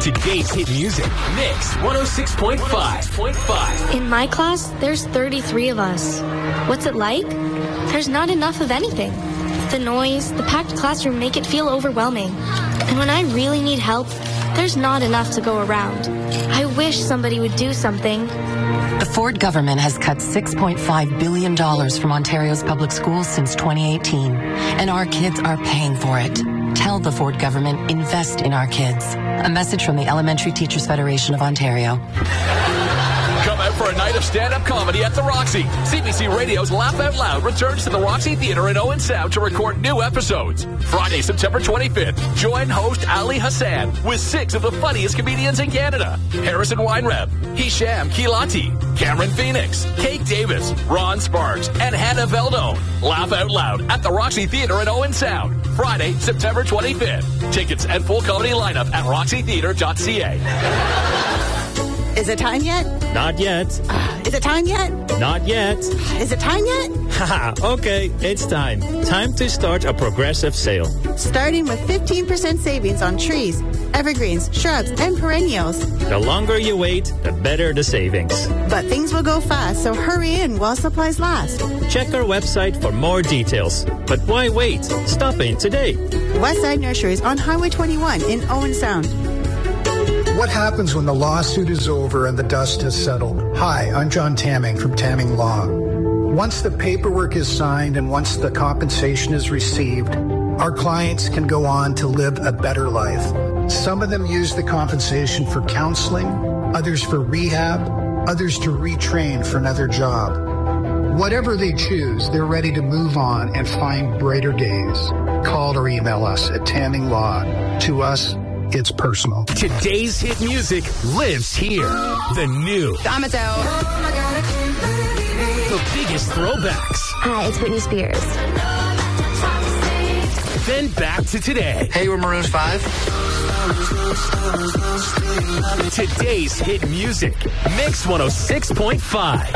Today's hit music, Mix 106.5. In my class, there's 33 of us. What's it like? There's not enough of anything. The noise, the packed classroom make it feel overwhelming. And when I really need help, there's not enough to go around. I wish somebody would do something. The Ford government has cut $6.5 billion from Ontario's public schools since 2018, and our kids are paying for it. Tell the Ford government, invest in our kids. A message from the Elementary Teachers Federation of Ontario. Come out for a night of stand-up comedy at the Roxy. CBC Radio's Laugh Out Loud returns to the Roxy Theatre in Owen Sound to record new episodes. Friday, September 25th, join host Ali Hassan with 6 of the funniest comedians in Canada. Harrison Weinreb, Hisham Kilati, Cameron Phoenix, Kate Davis, Ron Sparks, and Hannah Veldone. Laugh Out Loud at the Roxy Theatre in Owen Sound. Friday, September 25th. Tickets and full comedy lineup at roxytheatre.ca. Is it time yet? Not yet. Is it time yet? Not yet. Is it time yet? Haha, okay, it's time. Time to start a progressive sale. Starting with 15% savings on trees, evergreens, shrubs, and perennials. The longer you wait, the better the savings. But things will go fast, so hurry in while supplies last. Check our website for more details. But why wait? Stop in today. Westside Nurseries on Highway 21 in Owen Sound. What happens when the lawsuit is over and the dust has settled? Hi, I'm John Tamming from Tamming Law. Once the paperwork is signed and once the compensation is received, our clients can go on to live a better life. Some of them use the compensation for counseling, others for rehab, others to retrain for another job. Whatever they choose, they're ready to move on and find brighter days. Call or email us at Tamming Law. To us, it's personal. Today's hit music lives here. The new. Amateur. The biggest throwbacks. Hi, it's Britney Spears. Then back to today. Hey, we're Maroon 5. Today's hit music. Mix 106.5.